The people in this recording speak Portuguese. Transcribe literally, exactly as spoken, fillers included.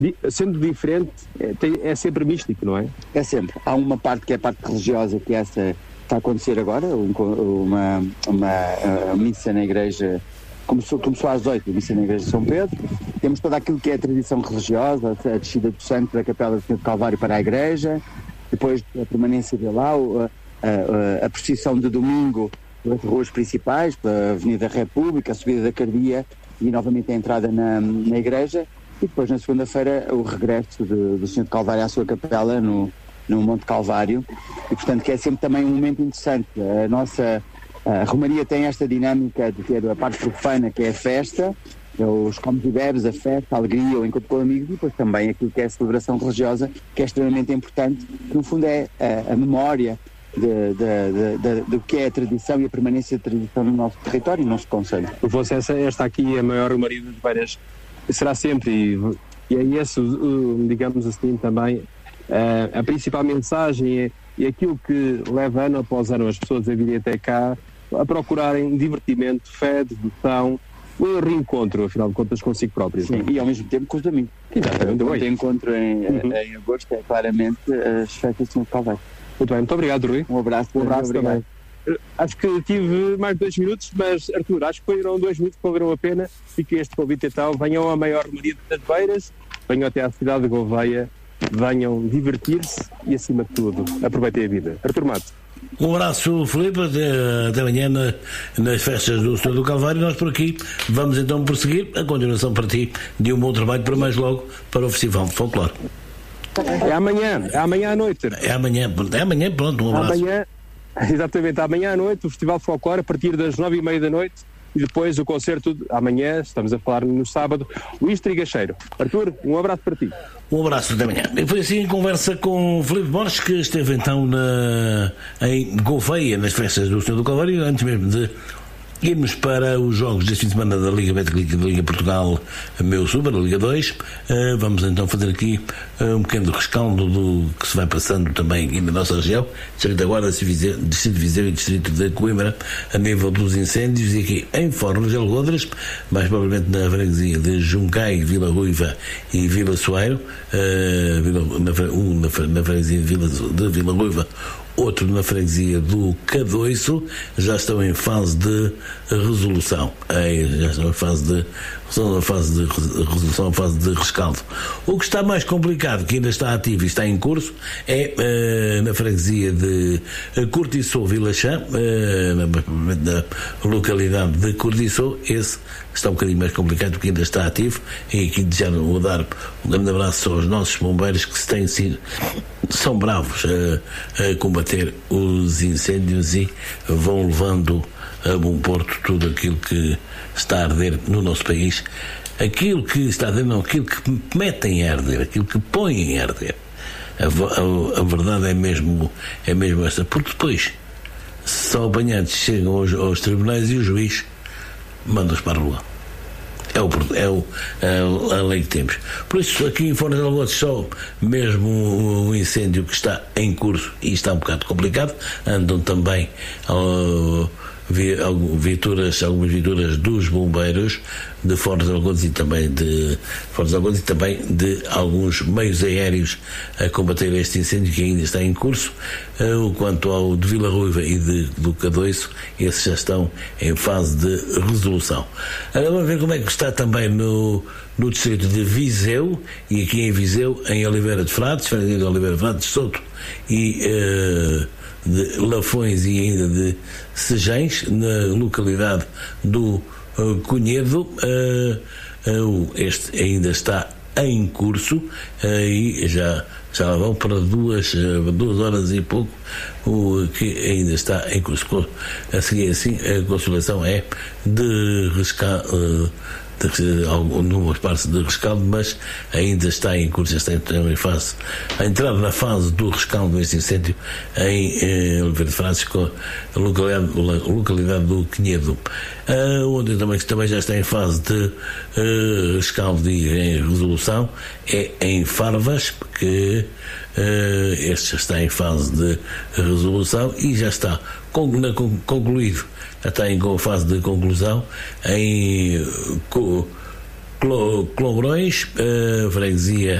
sendo diferente, é, tem, é sempre místico, não é? É sempre. Há uma parte que é a parte religiosa, que essa está a acontecer agora, um, uma, uma, uma missa na igreja, começou, começou às oito, a missa na igreja de São Pedro. Temos toda aquilo que é a tradição religiosa, a descida do santo da capela do Senhor do Calvário para a igreja, depois a permanência de lá, a, a, a procissão de domingo pelas ruas principais, pela Avenida República, a subida da Cardia e novamente a entrada na, na igreja, e depois na segunda-feira o regresso de, do Senhor do Calvário à sua capela no, no Monte Calvário, e portanto que é sempre também um momento interessante. A nossa a Romaria tem esta dinâmica de ter a parte profana, que é a festa, os comes e bebes, a festa, a alegria, o encontro com amigos, e depois também aquilo que é a celebração religiosa, que é extremamente importante, que no fundo é a, a memória de, de, de, de, do que é a tradição e a permanência da tradição no nosso território e no nosso concelho. Por você, essa, esta aqui é a maior Romaria de Beiras, será sempre, e, e é esse, digamos assim, também a, a principal mensagem é, é aquilo que leva ano após ano as pessoas a virem até cá a procurarem divertimento, fé, devoção, um reencontro, afinal de contas, consigo próprio. Sim, e ao mesmo tempo com os amigos. Exatamente. O encontro em, uhum. em agosto é claramente as festas do Senhor do Calvário. Muito bem, muito obrigado, Rui. Um abraço. Um abraço também. Acho que tive mais de dois minutos, mas, Arthur, acho que foram dois minutos que valeram a pena e que este convite então, venham à maior Romaria das Beiras, venham até à cidade de Gouveia, venham divertir-se e, acima de tudo, aproveitem a vida. Arthur Matos. Um abraço, Filipe, até, até amanhã na, nas festas do Senhor do Calvário. Nós por aqui vamos então prosseguir a continuação para ti de um bom trabalho para mais logo para o Festival de Folclore. É amanhã, é amanhã à noite. É amanhã, é amanhã, pronto, um abraço. Amanhã, exatamente, amanhã à noite o Festival de Folclore a partir das nove e meia da noite e depois o concerto de, amanhã, estamos a falar no sábado, Luís Trigacheiro. Arthur, um abraço para ti. Um abraço até amanhã. E foi assim em conversa com Filipe Borges, que esteve então na, em Gouveia, nas festas do Senhor do Calvário, antes mesmo de irmos para os jogos deste fim de semana da Liga Betclic da Liga Portugal Meu Super, da Liga dois. Uh, vamos então fazer aqui uh, um pequeno rescaldo do que se vai passando também aqui na nossa região, Distrito da Guarda, Distrito de Viseu e Distrito de Coimbra, a nível dos incêndios, e aqui em Fornos de Algodres, mais provavelmente na freguesia de Juncai, Vila Ruiva e Vila Soeiro, uh, Vila, na, um na, na freguesia de Vila, de Vila Ruiva, outro na freguesia do Cadoiço, já estão em fase de resolução, é, já estão em fase de, fase de resolução, fase de rescaldo. O que está mais complicado, que ainda está ativo e está em curso, é uh, na freguesia de Cortiçou Vilachã, uh, na, na localidade de Cortiçou. Esse está um bocadinho mais complicado porque ainda está ativo, e aqui já vou dar um grande abraço aos nossos bombeiros que se têm sido, são bravos a, a combater os incêndios e vão levando a bom porto tudo aquilo que está a arder no nosso país, aquilo que está a arder, não, aquilo que metem a arder, aquilo que põem a arder. A, a, a verdade é mesmo, é mesmo esta, porque depois só apanhados chegam aos, aos tribunais e o juiz manda-os para a rua. É, o, é o, a, a lei que temos. Por isso, aqui em Fornos de Algodres, só mesmo o, o incêndio que está em curso, e está um bocado complicado, andam também uh, vi, viaturas, algumas viaturas dos bombeiros de Fornos de Algodres e também de Fornos de Algodres e também de alguns meios aéreos a combater este incêndio que ainda está em curso. Uh, quanto ao de Vila Ruiva e de, do Cadoiço, esses já estão em fase de resolução. Agora vamos ver como é que está também no, no distrito de Viseu, e aqui em Viseu, em Oliveira de Frades, freguesia de Oliveira de Frades, Soto e uh, de Lafões e ainda de Sejães, na localidade do uh, Cunhedo. Uh, uh, este ainda está em curso, uh, e já, já vão para duas, uh, duas horas e pouco, o que ainda está em curso. A seguir assim, a consolação é de rescar, uh, algumas partes de rescaldo, mas ainda está em curso, está em fase, a entrar na fase do rescaldo deste incêndio em eh, Oliveira de Frades, com a localidade, a localidade do Quinhedo, uh, onde também, também já está em fase de uh, rescaldo e em resolução, é em Farvas, porque uh, este já está em fase de resolução e já está concluído, já está em fase de conclusão em Clo, Clobrões, uh, freguesia